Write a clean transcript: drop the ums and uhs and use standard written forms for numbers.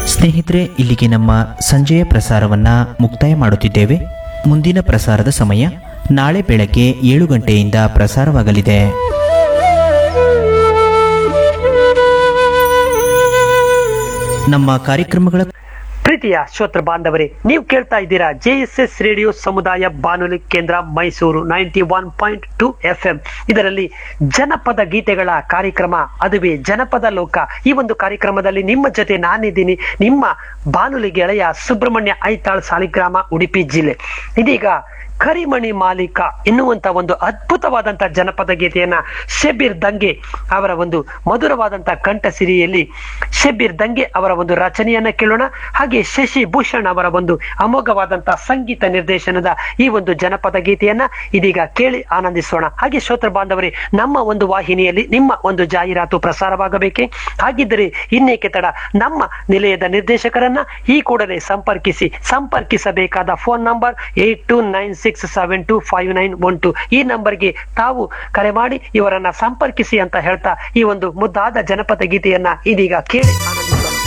ಸ್ನೇಹಿತರೆ, ಇಲ್ಲಿಗೆ ನಮ್ಮ ಸಂಜೆಯ ಪ್ರಸಾರವನ್ನು ಮುಕ್ತಾಯ ಮಾಡುತ್ತಿದ್ದೇವೆ. ಮುಂದಿನ ಪ್ರಸಾರದ ಸಮಯ ನಾಳೆ ಬೆಳಗ್ಗೆ 7 ಗಂಟೆಯಿಂದ ಪ್ರಸಾರವಾಗಲಿದೆ. ನಮ್ಮ ಕಾರ್ಯಕ್ರಮಗಳ ಪ್ರೀತಿಯ ಶ್ರೋತೃ ಬಾಂಧವರೇ, ನೀವು ಕೇಳ್ತಾ ಇದ್ದೀರಾ JSS ರೇಡಿಯೋ ಸಮುದಾಯ ಬಾನುಲಿ ಕೇಂದ್ರ ಮೈಸೂರು 91.2 FM. ಇದರಲ್ಲಿ ಜನಪದ ಗೀತೆಗಳ ಕಾರ್ಯಕ್ರಮ, ಅದುವೇ ಜನಪದ ಲೋಕ. ಈ ಒಂದು ಕಾರ್ಯಕ್ರಮದಲ್ಲಿ ನಿಮ್ಮ ಜೊತೆ ನಾನಿದ್ದೀನಿ, ನಿಮ್ಮ ಬಾನುಲಿ ಗೆಳೆಯ ಸುಬ್ರಹ್ಮಣ್ಯ ಐತಾಳ್, ಸಾಲಿಗ್ರಾಮ, ಉಡುಪಿ ಜಿಲ್ಲೆ. ಇದೀಗ ಕರಿಮಣಿ ಮಾಲೀಕ ಎನ್ನುವಂತ ಒಂದು ಅದ್ಭುತವಾದಂತಹ ಜನಪದ ಗೀತೆಯನ್ನ ಶಬ್ಬೀರ್ ದಂಗೆ ಅವರ ಒಂದು ಮಧುರವಾದಂತಹ ಕಂಠಸಿರಿಯಲ್ಲಿ ಶಬ್ಬೀರ್ ದಂಗೆ ಅವರ ಒಂದು ರಚನೆಯನ್ನ ಕೇಳೋಣ. ಹಾಗೆ ಶಶಿ ಭೂಷಣ್ ಅವರ ಒಂದು ಅಮೋಘವಾದಂತಹ ಸಂಗೀತ ನಿರ್ದೇಶನದ ಈ ಒಂದು ಜನಪದ ಗೀತೆಯನ್ನ ಇದೀಗ ಕೇಳಿ ಆನಂದಿಸೋಣ. ಹಾಗೆ ಶ್ರೋತೃ ಬಾಂಧವರೇ, ನಮ್ಮ ಒಂದು ವಾಹಿನಿಯಲ್ಲಿ ನಿಮ್ಮ ಒಂದು ಜಾಹೀರಾತು ಪ್ರಸಾರವಾಗಬೇಕೆ? ಹಾಗಿದ್ದರೆ ಇನ್ನೇಕೆ ತಡ, ನಮ್ಮ ನಿಲಯದ ನಿರ್ದೇಶಕರನ್ನ ಈ ಕೂಡಲೇ ಸಂಪರ್ಕಿಸಬೇಕಾದ ಫೋನ್ ನಂಬರ್ 8296725912. ಈ ನಂಬರ್ಗೆ ತಾವು ಕರೆ ಮಾಡಿ ಇವರನ್ನ ಸಂಪರ್ಕಿಸಿ ಅಂತ ಹೇಳ್ತಾ ಈ ಒಂದು ಮುದ್ದಾದ ಜನಪದ ಗೀತೆಯನ್ನ ಇದೀಗ ಕೇಳಿ